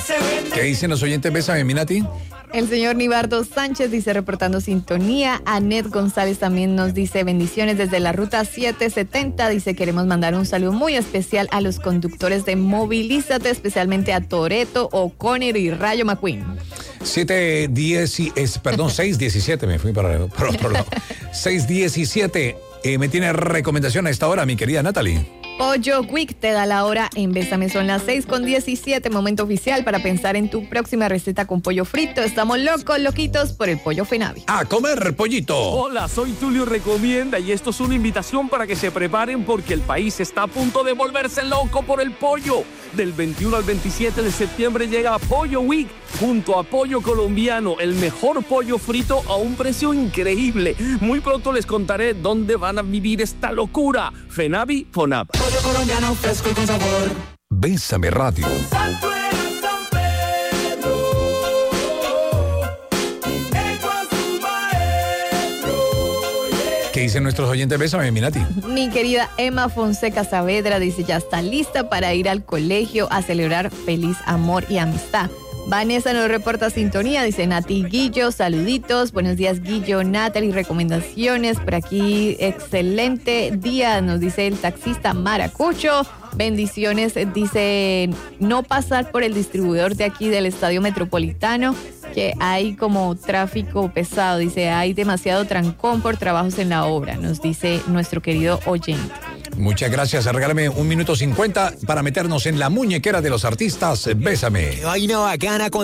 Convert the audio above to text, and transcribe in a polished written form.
¿Qué dicen los oyentes? Bésame, Minati. El señor Nibardo Sánchez dice reportando sintonía. Anet González también nos dice bendiciones desde la ruta 770. Dice queremos mandar un saludo muy especial a los conductores de Movilízate, especialmente a Toretto, O'Connor y Rayo McQueen. 6:17, me fui para otro lado. 6:17, me tiene recomendación a esta hora, mi querida Natalie. Pollo Quick te da la hora en Bésame, son las 6:17, momento oficial para pensar en tu próxima receta con pollo frito. Estamos loquitos por el pollo Fenavi. ¡A comer, pollito! Hola, soy Tulio Recomienda y esto es una invitación para que se preparen porque el país está a punto de volverse loco por el pollo. Del 21 al 27 de septiembre llega Pollo Week junto a Pollo Colombiano, el mejor pollo frito a un precio increíble. Muy pronto les contaré dónde van a vivir esta locura. Fenavi, Fonab. Pollo colombiano fresco y con sabor. Bésame Radio. ¿Qué dicen nuestros oyentes? Bésame, Minati. Mi querida Emma Fonseca Saavedra dice ya está lista para ir al colegio a celebrar feliz amor y amistad. Vanessa nos reporta sintonía, dice Nati Guillo, saluditos, buenos días Guillo, Natalie, recomendaciones, por aquí excelente día, nos dice el taxista Maracucho, bendiciones, dice no pasar por el distribuidor de aquí del Estadio Metropolitano, que hay como tráfico pesado, dice hay demasiado trancón por trabajos en la obra, nos dice nuestro querido oyente. Muchas gracias. Regálame 1:50 para meternos en la muñequera de los artistas. Bésame. Qué vaina bacana con